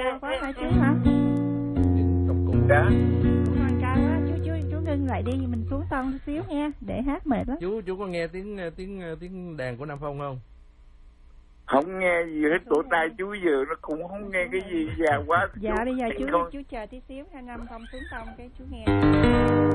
Cao quá hả chú hả? Cũng đã. Con cao quá, chú ngưng lại đi, mình xuống ton xíu nha, để hát mệt lắm. Chú có nghe tiếng đàn của Nam Phong không? Không nghe gì hết, tổ tai chú giờ nó cũng không nghe cái gì, già quá. Dạ bây giờ chú chờ tí xíu, Nam Phong xuống ton cái chú nghe.